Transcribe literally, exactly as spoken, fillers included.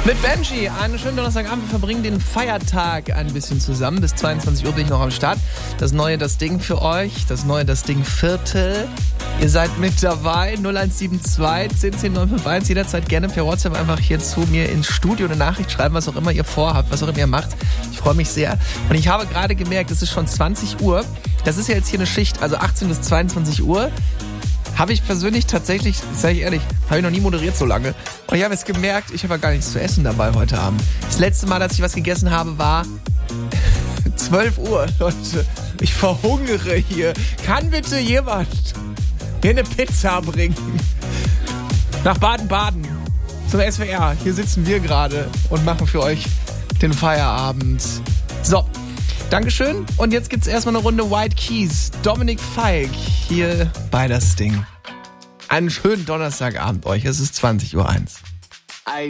Mit Benji, einen schönen Donnerstagabend. Wir verbringen den Feiertag ein bisschen zusammen. Bis zweiundzwanzig Uhr bin ich noch am Start. Das neue, das Ding für euch. Das neue, das Ding Viertel. Ihr seid mit dabei. null eins sieben zwei, zehn zehn, neun fünf eins. Jederzeit gerne per WhatsApp einfach hier zu mir ins Studio eine Nachricht schreiben, was auch immer ihr vorhabt, was auch immer ihr macht. Ich freue mich sehr. Und ich habe gerade gemerkt, es ist schon zwanzig Uhr. Das ist ja jetzt hier eine Schicht, also achtzehn bis zweiundzwanzig Uhr. Habe ich persönlich tatsächlich, sage ich ehrlich, habe ich noch nie moderiert so lange. Und ich habe jetzt gemerkt, ich habe ja gar nichts zu essen dabei heute Abend. Das letzte Mal, dass ich was gegessen habe, war zwölf Uhr, Leute. Ich verhungere hier. Kann bitte jemand mir eine Pizza bringen? Nach Baden-Baden, zum S W R. Hier sitzen wir gerade und machen für euch den Feierabend. So, Dankeschön. Und jetzt gibt's erstmal eine Runde White Keys. Dominik Fike hier bei das Ding. Einen schönen Donnerstagabend euch. Es ist zwanzig Uhr eins.